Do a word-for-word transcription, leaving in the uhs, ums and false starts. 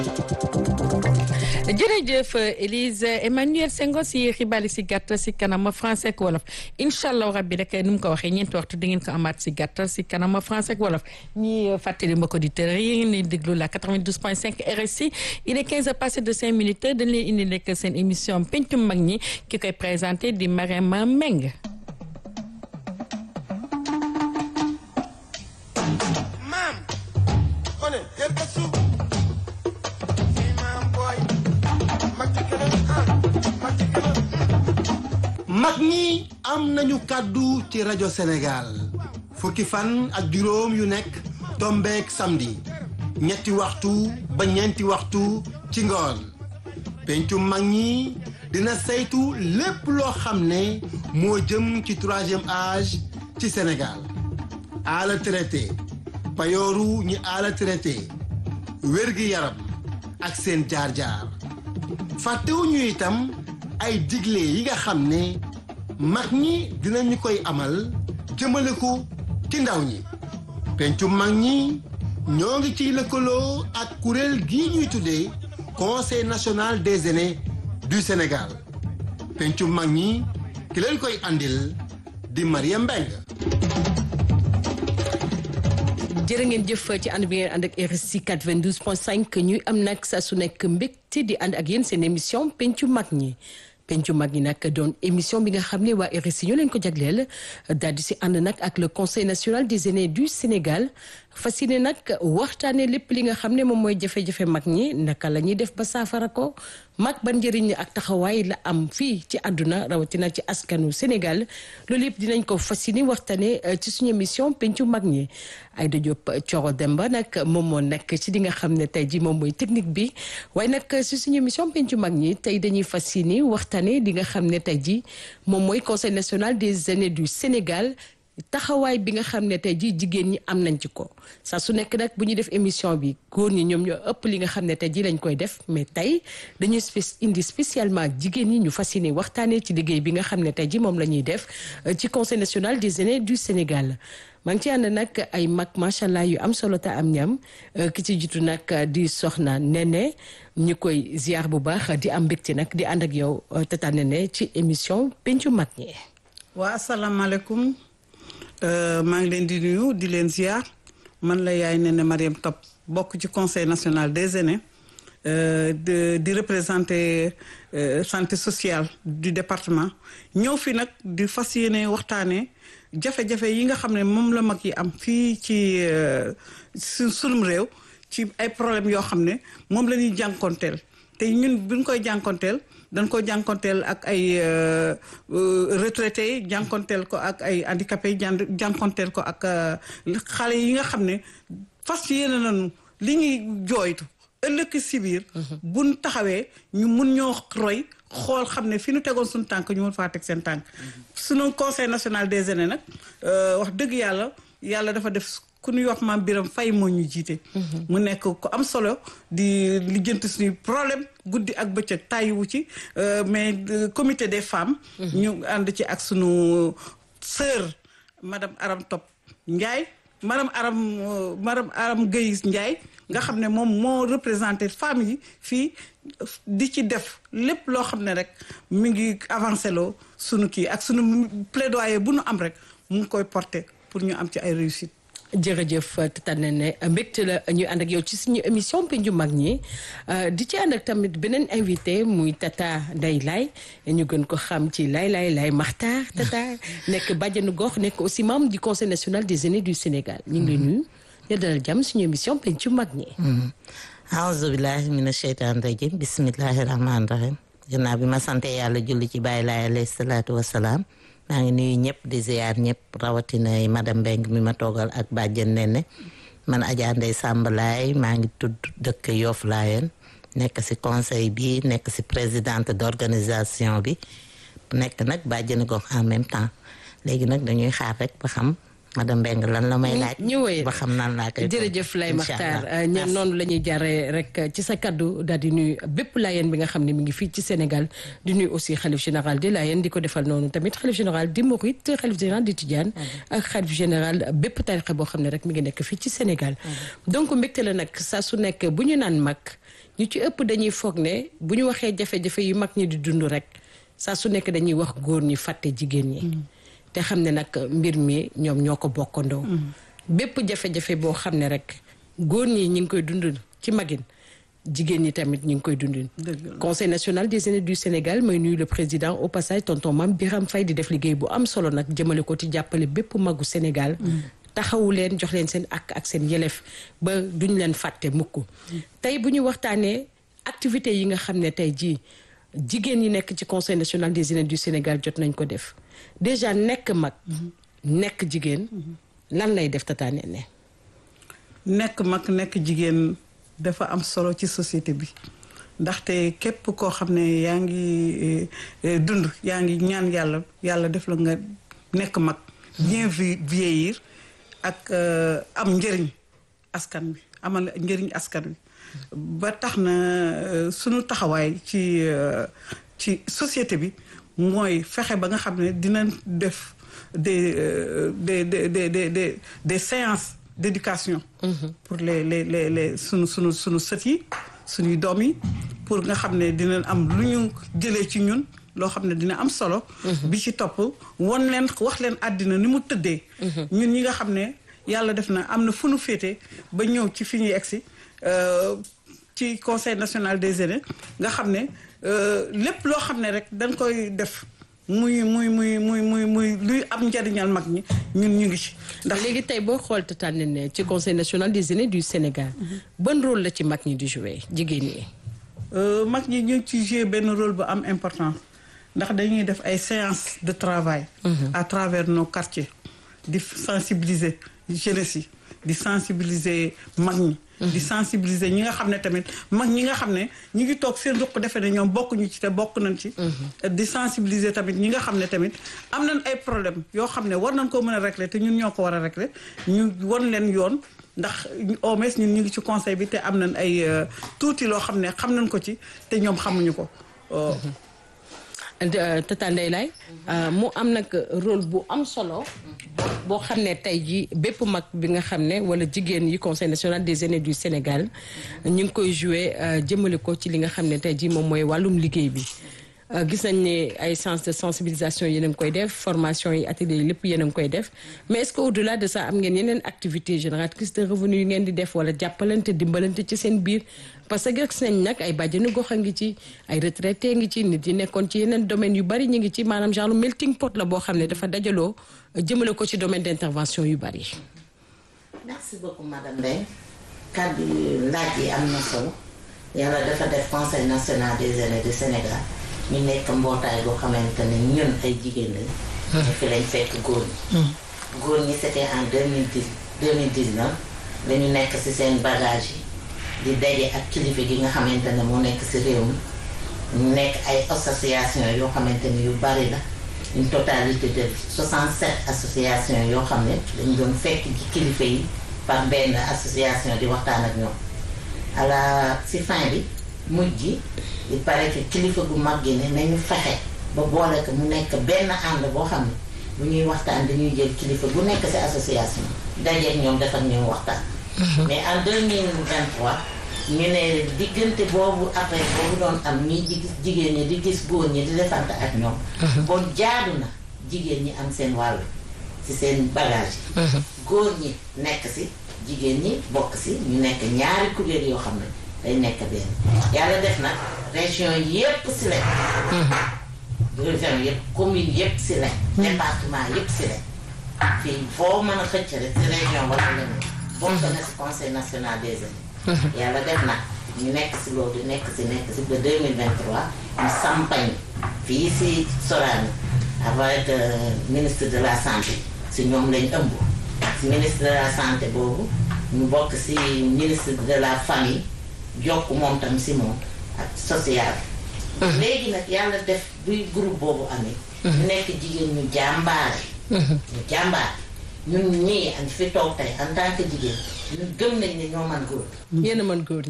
jërëjëf Élise Emmanuel Senghor si xibaar yi si gàttal si kanama français ak wolof incha allah rabbi rek ni mu ko waxee ñeenti waxtu di ngeen ko amaat si gàttal si kanama français ak wolof ñi fàttali mbokki auditeurs yi ngeen di déglu la quatre-vingt-douze point cinq R S I il est quinze heures passé de cinq minutes dañ leen indi lekk seen émission pencum mag ñi ki koy présenté di Marème Meng. mag ñi am nañu kàddu ci rajo Sénégal fukki fan ak juróom yu nekk tombeek samedi ñetti waxtu ba ñeenti waxtu ci ngoon pencu mag ñi dina saytu lépp loo xam ne moo jëm ci troisième âge ci Sénégal ala traité payooru ñi ala traité wérgi yaram ak seen jaar-jaar fàttewuñu itam ay digle yi nga xam ne mag ñi dinañu koy amal jëmale ko ci ndaw ñi pencu mag ñi ñoo ngi ciy lëkkaloo ak kuréel gii ñuy tuddee conseil national des aînés du Sénégal pencu mag ñi ki leen koy andil di Mariam Mbengue. jërë ngeen jëf ci ànd bi ngeen ànd ak R S I quatre-vingt-douze point cinq ñuy am nag saa su nekk mbégte di ànd ak yéen seen émission pencu mag ñi. pencu mag ñi nag doon émission bi nga xam ne waa R S I ñoo leen ko jagleel daal di si ànd nag ak le conseil national des aînés du Sénégal fas yéene nag waxtaanee lépp li nga xam ne moom mooy jafe-jafe mag ñi naka la ñuy def ba saafara ko mag ban njëriñ ak taxawaay la am fii ci àdduna rawatina ci askanu Sénégal loolu yëpp dinañ ko fas yéene waxtaanee ci suñu émission pencu mag ñi. Aïda Diop Thioro Demba nag moom moo nekk ci li nga xam ne tey jii moom mooy technique bi waaye nag ci suñu émission pencu mag ñi tey dañuy fas yéene waxtaanee li nga xam ne tey jii moom mooy conseil national des aînés du Sénégal. taxawaay bi nga xam ne tey jii jigéen ñi am nañ ci ko saa su nekk nag bu ñuy def émission bi góor ñi ñoom ñoo ëpp li nga xam ne tey jii lañ koy def mais tey dañuy indi spécialement jigéen ñi ñu fas yéene waxtaanee ci liggéey bi nga xam ne tey jii moom la ñuy def ci conseil national des aînés du Sénégal. maa ngi ci ànd nag ay mag macha allah yu am solo te am ñam ki ci jiitu nag di soxna Néné ñu koy ziar bu baax di am mbégte nag di ànd ak yow tata Néné ci émission pencu mag ñi. waa asalaamaaleykum. Uh, maa ngi leen di nuyu di leen ziar man la yaay Néné Mariam Top bokk ci conseil national des aînés uh, de di représenter uh, santé sociale du département ñëw fi nag di fas yéene waxtaanee jafe-jafe yi nga xam ne moom la mag yi am fii ci su sunum réew ci ay problèmes yoo xam ne moom la ñuy jànkonteel te ñun buñ koy jànkonteel dañ ko jànkonteel ak ay retraités jànkonteel ko ak ay handicapés jànkonteel ko ak xale yi nga xam ne fas yéene nañu li ñuy jooytu ëllëg si biir buñ taxawee ñu mun ñoo roy xool xam ne fi ñu tegoon suñu tànk ñu mun faa teg seen tànk suñu conseil national des aînés nag wax dëgg yàlla yàlla dafa def ku ñuy wax maam Biram Fay moo ñu jiite. mu nekk ko am solo di lijjanti suñuy problème guddi ak bëccëg tàyyiwu ci mais comité des femmes. ñu ànd ci ak sunu sœur madame Aram Top Ndiaye madame Aram madame Aram Guèye Ndiaye nga xam ne moom moo représenté femmes yi fii di ci def lépp loo xam ne rek mi ngi avancé loo sunu kii ak sunu plaidoyer bu nu am rek mu ngi koy porter pour ñu am ci ay réussite. jërëjëf tata Néné mbégte la ñuy ànd ak yow ci suñu émission pencu mag ñi di ci ànd ak tamit beneen invité muy tata Ndeye Laye ñu gën ko xam ci Laye Laye Laye Makhtar tata nekk bàjjenu gox nekk aussi membre du conseil national des aînés du Sénégal ñu ngi lay nuyu di dalal jàmm suñu émission pencu mag ñi. aouzu billahi mina sheytaan rajim bismillahi rahmaani rahim ginnaaw bi ma sante yàlla julli ci Baay Laay alayhi salaatu wasalaam maa ngi nuyu ñëpp di ziar ñëpp rawatina madame Mbengue mi ma toogal ak bàjjen Néné man Adja Ndeye Samba Laye maa ngi tudd dëkk Yoff Layeen nekk ci conseil bi nekk ci présidente d'organisation bi nekk nag bàjjenu gox en même temps léegi nag dañuy xaar rek ba xam madame Mbengue lan la may laaj. ñëwee ba xam naan laa koy. jërëjëf Laye Makhtar ñoom noonu la ñuy jaaree rek ci sa kaddu daal di nuyu bépp Layeen bi nga xam ne mi ngi fii ci Sénégal di nuyu aussi xalif général de Layeen di ko defal noonu tamit xalif général di Mouride xalif général di Tidiane ak xalif général bépp tarixa boo xam ne rek mi ngi nekk fii ci Sénégal. donc mbégte la nag saa su nekk bu ñu naan mag ñu ci ëpp dañuy foog ne bu ñu waxee jafe-jafe yu mag ñi di dund rek saa su nekk dañuy wax góor ñi fàtte jigéen ñi te xam ne nag mbir mi ñoom ñoo ko bokkandoo bépp jafe-jafe boo xam ne rek góor ñi ñi ngi koy dund ci magin jigéen ñi tamit ñu ngi koy dundin conseil national des aînés du Sénégal mooy nuyu le président au passage tonton Mame Birame Faye di def liggéey bu am solo nag jëmale ko ci jàppale bépp magu Sénégal taxawu leen jox leen seen ak ak seen yelef ba duñ leen fàtte mukk tey bu ñu waxtaanee activités yi nga xam ne tey jii jigéen yi nekk ci conseil national des aînés du Sénégal jot nañ ko def déjà nekk mag nekk jigéen lan lay def Tata Néné nekk mag nekk jigéen dafa am solo ci société bi ndaxte képp koo xam ne yaa ngi dund yaa ngi ñaan yàlla yàlla def la nga nekk mag bien vieillir ak am njëriñ askan bi amal njëriñ askan bi ba tax na sunu taxawaay ci ci société bi mooy fexe ba nga xam ne dina def des des des des des des séances d'éducation pour les les les les sunu sunu sunu sët yi suñuy doom yi pour nga xam ne dina am lu ñu jëlee ci ñun loo xam ne dina am solo bi ci topp won leen wax leen àddina ni mu tëddee ñun ñi nga xam ne yàlla def na am na fu nu féete ba ñëw ci fi ñuy egsi ci conseil national des aînés nga xam ne lépp loo xam ne rek dañ koy def muy muy muy muy muy muy luy am njariñal mag ñi ñun ñu ngi ci ndax léegi tey boo xool Tata Néné ci conseil national des aînés du Sénégal ban rôle la ci mag ñi di jouer jigéen ñi mag ñi ñu ngi ci jouer benn rôle bu am importance ndax dañuy def ay séances de travail à travers nos quartiers di sensibiliser jeunesse yi di sensibiliser mag ñi di sensibiliser ñi nga xam ne tamit mag ñi nga xam ne ñi ngi toog seen ruq defe ne ñoom bokkuñu ci te bokk nañ ci di sensibiliser tamit ñi nga xam ne tamit am nañ ay problème yoo xam ne war nañ koo mën a régler te ñun ñoo ko war a régler ñu won leen yoon ndax au moins ñun ñu ngi ci conseil bi te am nañ ay tuuti loo xam ne xam nañ ko ci te ñoom xamuñu ko Tata Ndeye Laye mu am nag rôle bu am solo boo xam ne tey jii bépp mag bi nga xam ne wala jigéen yi conseil national des aînés du Sénégal ñu ngi koy jouer jëmale ko ci li nga xam ne tey jii moom mooy wàllum liggéey bi gis nañ ne ay séances de sensibilisation yéen a ngi koy def formation yi atelier yi lépp yéen a ngi koy def mais est-ce que au-delà de ça am ngeen yeneen activités génératrices de revenus yu ngeen di def wala jàppalante dimbalante ci seen biir parce que gis nañ nag ay bàjjenu gox a ngi ci ay retraité ngi ci nit yi nekkoon ci yeneen domaines yu bari ñu ngi ci maanaam genre melting pot la boo xam ne dafa dajaloo jëmale ko ci domaine d'intervention yu bari. merci beaucoup madame Ndeye kàddu laaj yi am na solo yàlla dafa def conseil national des aînés du Sénégal ñu nekk mbootaay boo xamante ne ñun ay jigéen lañ. fi lañ fekk góor ñi. góor ñi c'était en deux mille dix deux mille dix-neuf dañu nekk ci seen bagage yi di daje ak kilifa gi nga xamante ne moo nekk ci réew mi ñu nekk ay association yoo xamante ne yu bari la une totalité de soixante-sept associations yoo xam ne dañu doon fekk ci kilifa yi par benn association di waxtaan ak ñoom à la ci fin bi mujj gi il paraît que kilifa gu mag gi ne nañu fexe ba boole ko mu nekk benn ànd boo xam ne bu ñuy waxtaan dañuy jël kilifa bu nekk ci association dajeeg ñoom def ak ñoom waxtaan. mais en deux mille vingt-trois ñu ne diggante boobu après boobu doon am ñi di gis jigéen ñi di gis góor ñi di defante ak ñoom. bon jaadu na jigéen ñi am seen wàll ci seen bagage yi. góor ñi nekk ci jigéen ñi bokk ci ñu nekk ñaari kuréel yoo xam ne day nekk benn yàlla def nag région yépp ci lañ. région yépp commune yépp ci lañ. département yépp ci lañ. fii foo mën a xëcc rek ci région wala leneen. bokk na ci conseil national des aînés. yàlla def nag ñu nekk ci loolu nekk ci nekk ci ba deux mille vingt-trois ñu sampañ fii ci Sorano avec ministre de la santé ci ñoom lañ ëmb. ci ministre de la santé boobu ñu bokk ci ministre de la famille jokk moom tam ci moom ak social. léegi nag yàlla def buy groupe boobu amee. ñu nekk jigéen ñu jàmbaare. ñu jàmbaare ñun ñii ak fi toog tey en tant que jigéen ñun gëm nañ ne ñoo man góor. yéen a mën góor